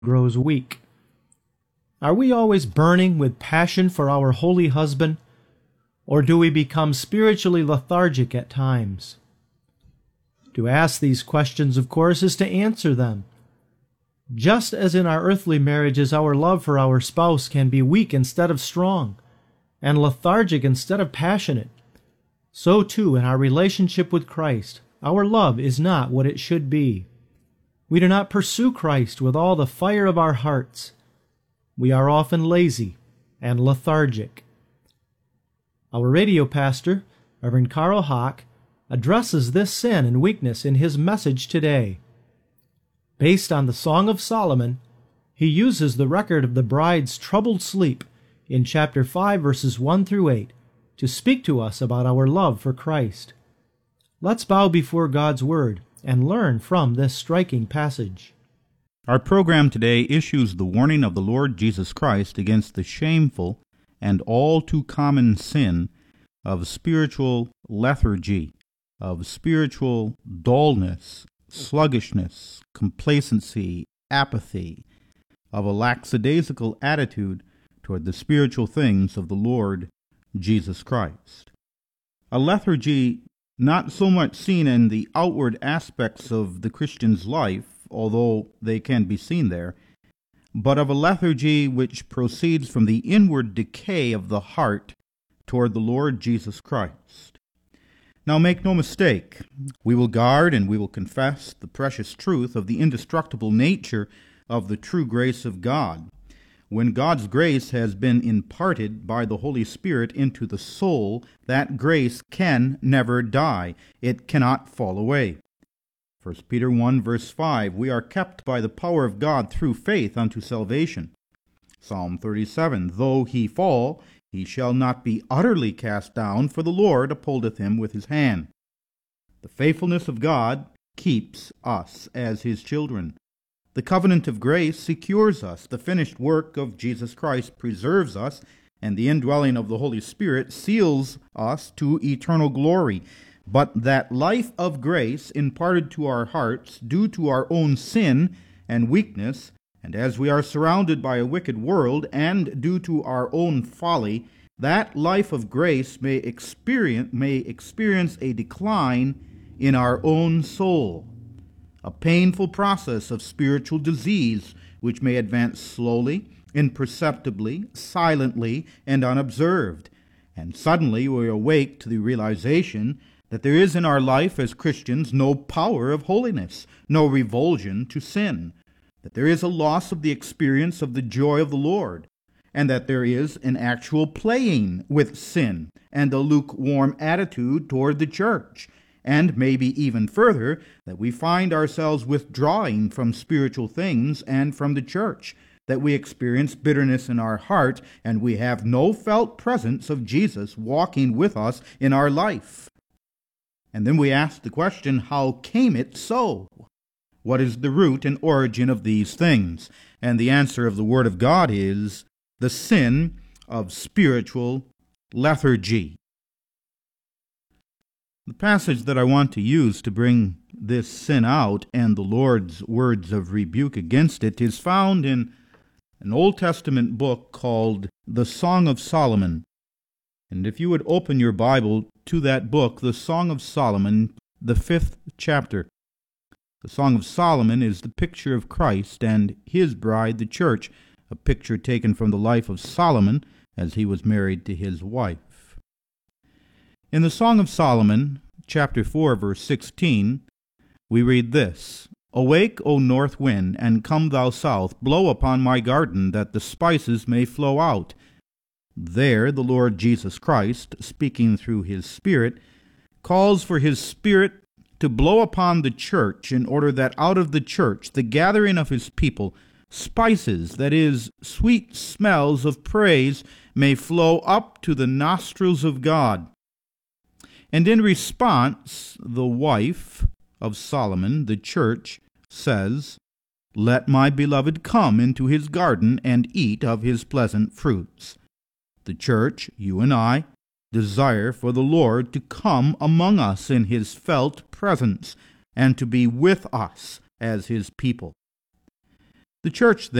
grows weak. Are we always burning with passion for our holy husband, or do we become spiritually lethargic at times? To ask these questions, of course, is to answer them. Just as in our earthly marriages, our love for our spouse can be weak instead of strong, and lethargic instead of passionate, so too in our relationship with Christ, our love is not what it should be. We do not pursue Christ with all the fire of our hearts. We are often lazy and lethargic. Our radio pastor, Reverend Carl Hawk, addresses this sin and weakness in his message today. Based on the Song of Solomon, he uses the record of the bride's troubled sleep in chapter 5, verses 1 through 8, to speak to us about our love for Christ. Let's bow before God's Word and learn from this striking passage. Our program today issues the warning of the Lord Jesus Christ against the shameful and all too common sin of spiritual lethargy, of spiritual dullness, sluggishness, complacency, apathy, of a lackadaisical attitude toward the spiritual things of the Lord Jesus Christ. A lethargy not so much seen in the outward aspects of the Christian's life, although they can be seen there, but of a lethargy which proceeds from the inward decay of the heart toward the Lord Jesus Christ. Now make no mistake, we will guard and we will confess the precious truth of the indestructible nature of the true grace of God. When God's grace has been imparted by the Holy Spirit into the soul, that grace can never die. It cannot fall away. 1 Peter 1, verse 5, we are kept by the power of God through faith unto salvation. Psalm 37, though he fall, he shall not be utterly cast down, for the Lord upholdeth him with his hand. The faithfulness of God keeps us as his children. The covenant of grace secures us. The finished work of Jesus Christ preserves us, and the indwelling of the Holy Spirit seals us to eternal glory. But that life of grace imparted to our hearts due to our own sin and weakness, and as we are surrounded by a wicked world and due to our own folly, that life of grace may experience a decline in our own soul, a painful process of spiritual disease which may advance slowly, imperceptibly, silently, and unobserved. And suddenly we awake to the realization that there is in our life as Christians no power of holiness, no revulsion to sin, that there is a loss of the experience of the joy of the Lord, and that there is an actual playing with sin and a lukewarm attitude toward the church, and maybe even further, that we find ourselves withdrawing from spiritual things and from the church, that we experience bitterness in our heart, and we have no felt presence of Jesus walking with us in our life. And then we ask the question, how came it so? What is the root and origin of these things? And the answer of the Word of God is the sin of spiritual lethargy. The passage that I want to use to bring this sin out and the Lord's words of rebuke against it is found in an Old Testament book called the Song of Solomon. And if you would open your Bible to that book, the Song of Solomon, the 5th chapter. The Song of Solomon is the picture of Christ and his bride, the church, a picture taken from the life of Solomon as he was married to his wife. In the Song of Solomon, chapter 4, verse 16, we read this, Awake, O north wind, and come thou south, blow upon my garden, that the spices may flow out. There the Lord Jesus Christ, speaking through his Spirit, calls for his Spirit to blow upon the church in order that out of the church, the gathering of his people, spices, that is, sweet smells of praise, may flow up to the nostrils of God. And in response, the wife of Solomon, the church, says, Let my beloved come into his garden and eat of his pleasant fruits. The church, you and I, desire for the Lord to come among us in his felt presence and to be with us as his people. The church